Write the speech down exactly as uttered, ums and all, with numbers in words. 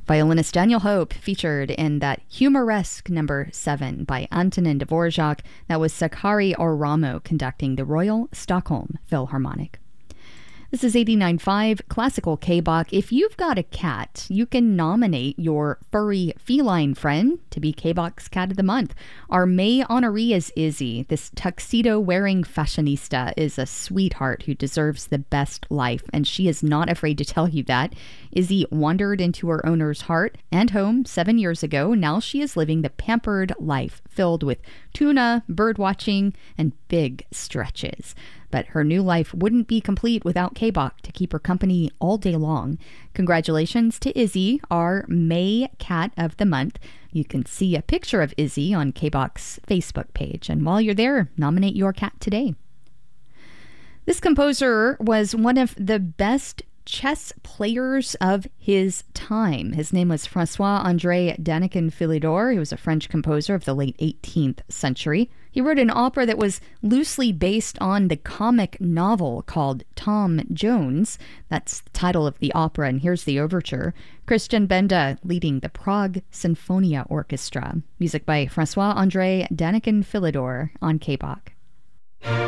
Violinist Daniel Hope featured in that humoresque number seven by Antonin Dvorak. That was Sakari Oramo conducting the Royal Stockholm Philharmonic. This is eighty-nine point five Classical K-Bach. If you've got a cat, you can nominate your furry feline friend to be K-Bach's Cat of the Month. Our May honoree is Izzy. This tuxedo-wearing fashionista is a sweetheart who deserves the best life, and she is not afraid to tell you that. Izzy wandered into her owner's heart and home seven years ago. Now she is living the pampered life filled with tuna, bird watching, and big stretches. But her new life wouldn't be complete without K-Bach to keep her company all day long. Congratulations to Izzy, our May Cat of the Month. You can see a picture of Izzy on K-Bach's Facebook page. And while you're there, nominate your cat today. This composer was one of the best chess players of his time. His name was François-André Danican-Philidor. He was a French composer of the late eighteenth century. He wrote an opera that was loosely based on the comic novel called Tom Jones. That's the title of the opera, and here's the overture. Christian Benda leading the Prague Sinfonia Orchestra. Music by François-André Danican-Philidor on K-Bach.